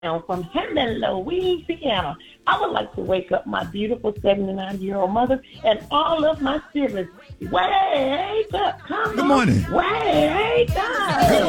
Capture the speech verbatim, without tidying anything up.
from Hammond, Louisiana. I would like to wake up my beautiful seventy-nine-year-old mother and all of my siblings. Wake up. Come Good on. morning. Wake up. Good